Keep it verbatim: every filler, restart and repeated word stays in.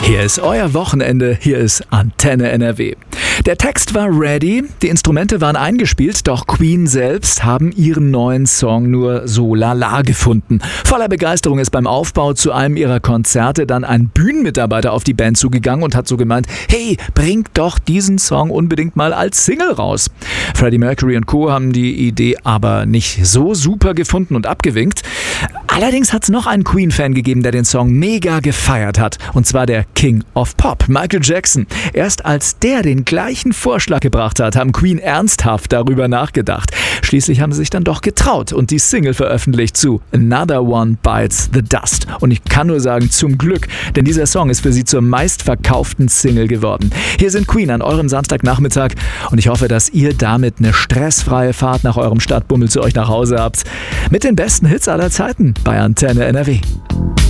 Hier ist euer Wochenende, hier ist Antenne N R W. Der Text war ready, die Instrumente waren eingespielt, doch Queen selbst haben ihren neuen Song nur so lala gefunden. Voller Begeisterung ist beim Aufbau zu einem ihrer Konzerte dann ein Bühnenmitarbeiter auf die Band zugegangen und hat so gemeint, hey, bringt doch diesen Song unbedingt mal als Single raus. Freddie Mercury und Co. haben die Idee aber nicht so super gefunden und abgewinkt. Allerdings hat es noch einen Queen-Fan gegeben, der den Song mega gefeiert hat. Und zwar der King of Pop, Michael Jackson. Erst als der den gleichen Vorschlag gebracht hat, haben Queen ernsthaft darüber nachgedacht. Schließlich haben sie sich dann doch getraut und die Single veröffentlicht zu Another One Bites the Dust. Und ich kann nur sagen, zum Glück, denn dieser Song ist für sie zur meistverkauften Single geworden. Hier sind Queen an eurem Samstagnachmittag und ich hoffe, dass ihr damit eine stressfreie Fahrt nach eurem Stadtbummel zu euch nach Hause habt. Mit den besten Hits aller Zeiten bei Antenne N R W.